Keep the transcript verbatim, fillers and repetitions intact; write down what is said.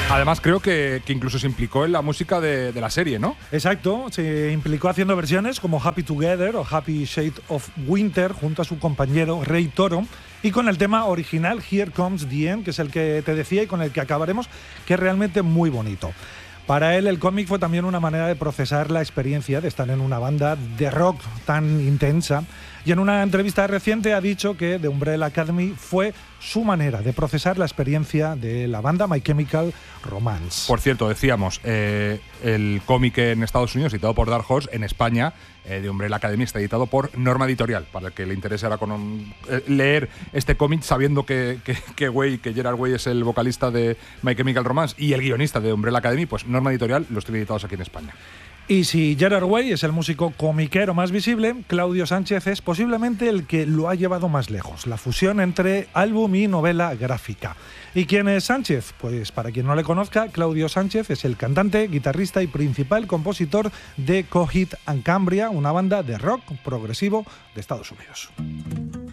Además, creo que, que incluso se implicó en la música de, de la serie, ¿no? Exacto, se implicó haciendo versiones como Happy Together o Happy Shade of Winter junto a su compañero Ray Toro, y con el tema original Here Comes the End, que es el que te decía y con el que acabaremos, que es realmente muy bonito. Para él el cómic fue también una manera de procesar la experiencia de estar en una banda de rock tan intensa, y en una entrevista reciente ha dicho que The Umbrella Academy fue su manera de procesar la experiencia de la banda My Chemical Romance. Por cierto, decíamos, eh, el cómic en Estados Unidos, editado por Dark Horse, en España, eh, The Umbrella Academy está editado por Norma Editorial, para el que le interese ahora con un, eh, leer este cómic sabiendo que, que, que, Way, que Gerard Way es el vocalista de My Chemical Romance y el guionista de Umbrella Academy, pues Norma Editorial los tiene editados aquí en España. Y si Gerard Way es el músico comiquero más visible, Claudio Sánchez es posiblemente el que lo ha llevado más lejos, la fusión entre álbum y novela gráfica. ¿Y quién es Sánchez? Pues para quien no le conozca, Claudio Sánchez es el cantante, guitarrista y principal compositor de Coheed and Cambria, una banda de rock progresivo de Estados Unidos.